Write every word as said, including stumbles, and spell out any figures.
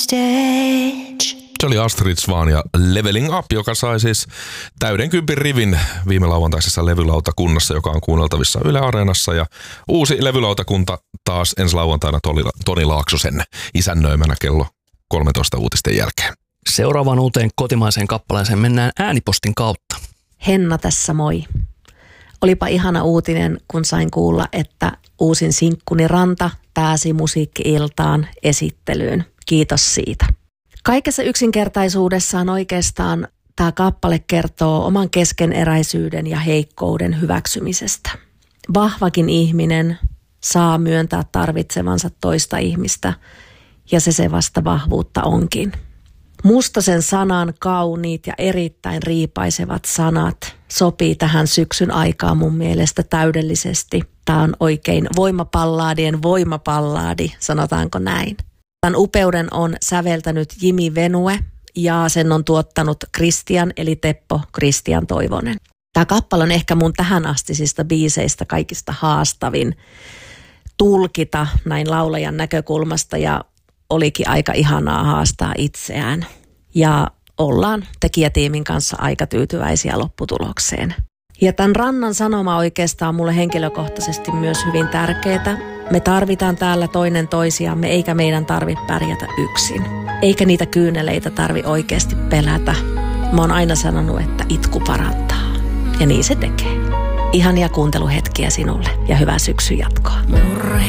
stage. Se oli Astrid Swan ja Leveling Up, joka sai siis täyden kympin rivin viime lauantaisessa levylautakunnassa, joka on kuunneltavissa Yle Areenassa. Ja uusi levylautakunta taas ensi lauantaina Toni Laaksosen isännöimänä kello kolmetoista uutisten jälkeen. Seuraavaan uuteen kotimaiseen kappaleeseen mennään äänipostin kautta. Henna tässä moi. Olipa ihana uutinen, kun sain kuulla, että uusin sinkkuni Ranta pääsi musiikki-iltaan esittelyyn. Kiitos siitä. Kaikessa yksinkertaisuudessaan oikeastaan tämä kappale kertoo oman keskeneräisyyden ja heikkouden hyväksymisestä. Vahvakin ihminen saa myöntää tarvitsevansa toista ihmistä ja se se vasta vahvuutta onkin. Mustosen sanan kauniit ja erittäin riipaisevat sanat sopii tähän syksyn aikaan mun mielestä täydellisesti. Tämä on oikein voimapallaadien voimapallaadi, sanotaanko näin. Tämän upeuden on säveltänyt Jimi Venue ja sen on tuottanut Kristian eli Teppo Kristian Toivonen. Tämä kappale on ehkä mun tähänastisista biiseistä kaikista haastavin tulkita näin laulajan näkökulmasta ja olikin aika ihanaa haastaa itseään. Ja ollaan tekijätiimin kanssa aika tyytyväisiä lopputulokseen. Ja tämän Rannan sanoma oikeastaan on mulle henkilökohtaisesti myös hyvin tärkeää. Me tarvitaan täällä toinen toisiamme, eikä meidän tarvitse pärjätä yksin. Eikä niitä kyyneleitä tarvi oikeasti pelätä. Mä oon aina sanonut, että itku parantaa. Ja niin se tekee. Ihania kuunteluhetkiä sinulle ja hyvää syksyn jatkoa.